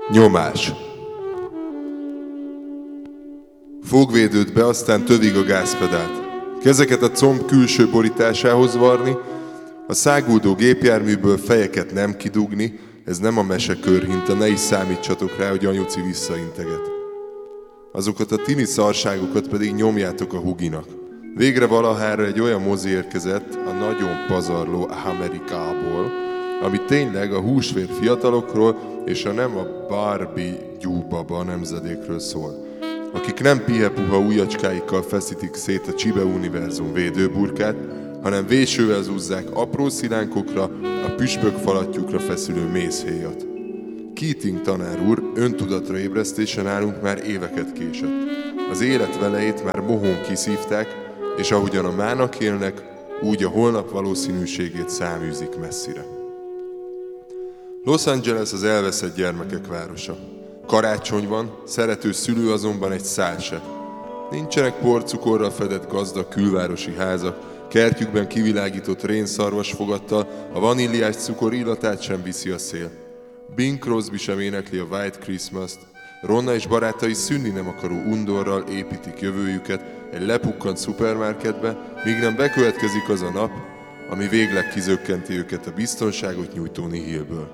Nyomás. Fogvédőt be, aztán tövig a gázpedált. Kezeket a comb külső borításához varni, a száguldó gépjárműből fejeket nem kidugni, ez nem a mesekörhinta, ne is számítsatok rá, hogy anyuci visszainteget. Azokat a tini szarságokat pedig nyomjátok a huginak. Végre valahára egy olyan mozi érkezett a nagyon pazarló Amerikából, ami tényleg a húsvér fiatalokról és a nem a Barbie gyúbaba nemzedékről szól, akik nem pihepuha ujjacskáikkal feszítik szét a Csibe univerzum védőburkát, hanem vésővel zúzzák apró szilánkokra, a püspök falatjukra feszülő mézhéjat. Keating tanár úr öntudatra ébresztése nálunk már éveket késett. Az élet velejét már mohón kiszívták, és ahogyan a mának élnek, úgy a holnap valószínűségét száműzik messzire. Los Angeles az elveszett gyermekek városa. Karácsony van, szerető szülő azonban egy szál se. Nincsenek porcukorral fedett gazdag külvárosi házak, kertjükben kivilágított rénszarvasfogattal, a vaníliás cukor illatát sem viszi a szél. Bing Crosby sem énekli a White Christmas-t, Ronna és barátai szűnni nem akaró undorral építik jövőjüket egy lepukkant szupermarketbe, míg nem bekövetkezik az a nap, ami végleg kizökkenti őket a biztonságot nyújtó nihilből.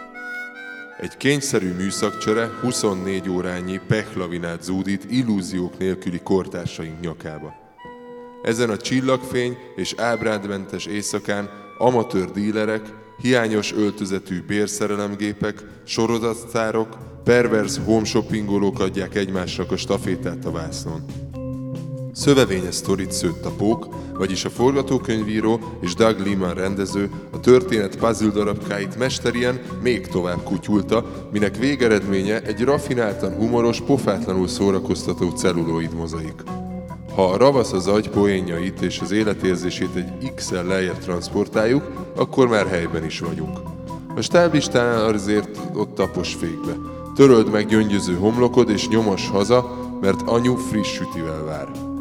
Egy kényszerű műszakcsere 24 órányi pechlavinát zúdít illúziók nélküli kortársaink nyakába. Ezen a csillagfény és ábrádmentes éjszakán amatőr dílerek, hiányos öltözetű bérszerelemgépek, sorozatsztárok, perverz homeshoppingolók adják egymásnak a stafétát a vásznon. Szövevényes sztorit szőtt a pók, vagyis a forgatókönyvíró és Doug Liman rendező a történet puzzle darabkáit mesterien még tovább kutyulta, minek végeredménye egy raffináltan humoros, pofátlanul szórakoztató celluloid mozaik. Ha a ravasz az agy poénjait és az életérzését egy X-el lejjebb transzportáljuk, akkor már helyben is vagyunk. A stáblistánál azért ott tapos fékbe. Töröld meg gyöngyöző homlokod és nyomos haza, mert anyu friss sütivel vár.